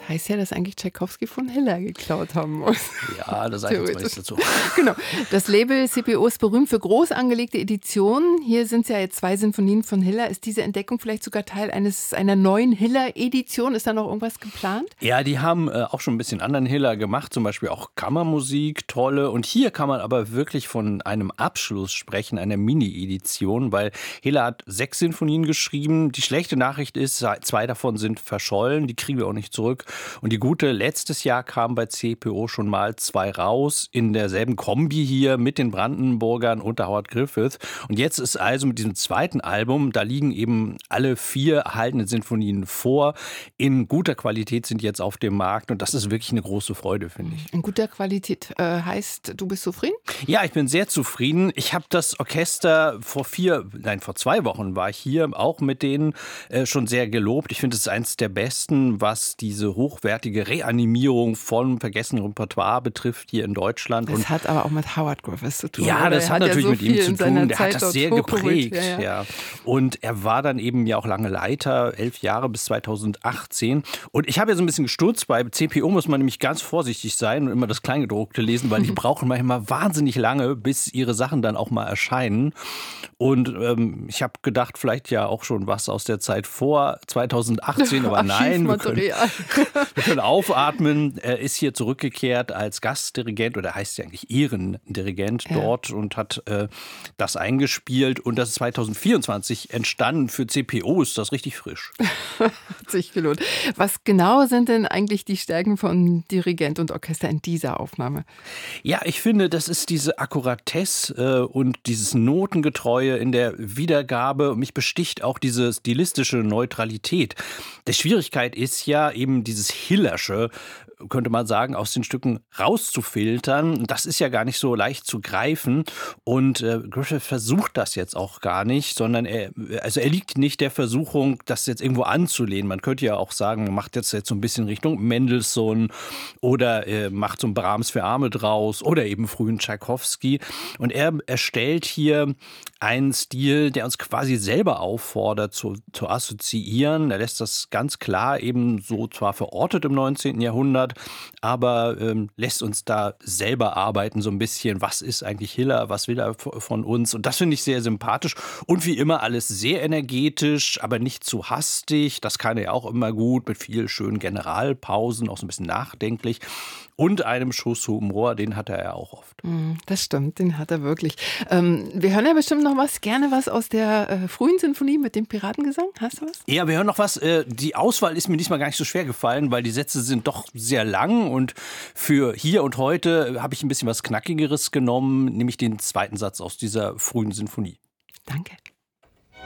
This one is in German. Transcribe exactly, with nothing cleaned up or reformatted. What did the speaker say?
heißt ja, dass eigentlich Tschaikowski von Hiller geklaut haben muss. Ja, da sage ich jetzt mal nichts dazu. Genau. Das Label C P O ist berühmt für groß angelegte Editionen. Hier sind es ja jetzt zwei Sinfonien von Hiller. Ist diese Entdeckung vielleicht sogar Teil eines, einer neuen Hiller-Edition? Ist da noch irgendwas geplant? Ja, die haben äh, auch schon ein bisschen anderen Hiller gemacht, zum Beispiel auch Kammermusik, tolle. Und hier kann man aber wirklich von einem Abschluss sprechen, einer Mini-Edition, weil Hiller hat sechs Sinfonien geschrieben. Die schlechte Nachricht ist, zwei davon sind verschollen, die kriegen wir auch nicht zurück. Und die gute, letztes Jahr kamen bei C P O schon mal zwei raus, in derselben Kombi hier mit den Brandenburgern unter Howard Griffith. Und jetzt ist also mit diesem zweiten Album, da liegen eben alle vier erhaltenen Sinfonien vor. In guter Qualität sind jetzt auf dem Markt und das ist wirklich eine große Freude, finde ich. In guter Qualität äh, heißt, du bist zufrieden? Ja, ich bin sehr zufrieden. Ich habe das Orchester vor vier, nein, vor zwei Wochen war ich hier, auch mit denen äh, schon sehr gelobt. Ich finde, es ist eines der besten, was diese hochwertige Reanimierung von vergessenem Repertoire betrifft hier in Deutschland. Das und hat aber auch mit Howard Griffiths zu tun. Ja, das hat, hat natürlich ja so mit ihm zu tun. Der Zeit hat das sehr geprägt. Ja, ja. Ja. Und er war dann eben ja auch lange Leiter, elf Jahre bis zweitausendachtzehn. Und ich habe ja so ein bisschen gestutzt. Bei C P O muss man nämlich ganz vorsichtig sein und immer das Kleingedruckte lesen, weil die brauchen manchmal wahnsinnig lange, bis ihre Sachen dann auch mal erscheinen. Und ähm, ich habe gedacht, vielleicht ja auch schon was aus der Zeit vor zweitausendachtzehn, aber nein, wir können, wir können aufatmen. Er ist hier zurückgekehrt als Gastdirigent, oder heißt ja eigentlich Ehrendirigent ja. dort und hat äh, das eingespielt. Und das ist zweitausendvierundzwanzig entstanden. Für C P O ist das richtig frisch. Hat sich gelohnt. Was genau sind denn eigentlich die Stärken von Dirigent und Orchester in dieser Aufnahme? Ja, ich finde, das ist diese Akkuratesse äh, und dieses Notengetreue in der Wiedergabe. Mich besticht auch diese stilistische Neutralität. Die Schwierigkeit ist ja eben dieses Hillersche, könnte man sagen, aus den Stücken rauszufiltern. Das ist ja gar nicht so leicht zu greifen. Und äh, Griffith versucht das jetzt auch gar nicht, sondern er, also er liegt nicht der Versuchung, das jetzt irgendwo anzulehnen. Man könnte ja auch sagen, man macht jetzt, jetzt so ein bisschen Richtung Mendelssohn oder äh, macht so ein Brahms für Arme draus oder eben frühen Tschaikowski. Und er erstellt hier einen Stil, der uns quasi selber auffordert zu, zu assoziieren. Er lässt das ganz klar eben so zwar verortet im neunzehnten Jahrhundert, aber ähm, lässt uns da selber arbeiten so ein bisschen. Was ist eigentlich Hiller? Was will er von uns? Und das finde ich sehr sympathisch. Und wie immer alles sehr energetisch, aber nicht zu hastig. Das kann er auch immer gut, mit viel schönen Generalpausen, auch so ein bisschen nachdenklich. Und einem Schuss Humor, den hat er ja auch oft. Das stimmt, den hat er wirklich. Ähm, wir hören ja bestimmt noch was, gerne was aus der äh, frühen Sinfonie mit dem Piratengesang. Hast du was? Ja, wir hören noch was. Äh, die Auswahl ist mir diesmal gar nicht so schwer gefallen, weil die Sätze sind doch sehr lang. Und für hier und heute habe ich ein bisschen was Knackigeres genommen, nämlich den zweiten Satz aus dieser frühen Sinfonie. Danke.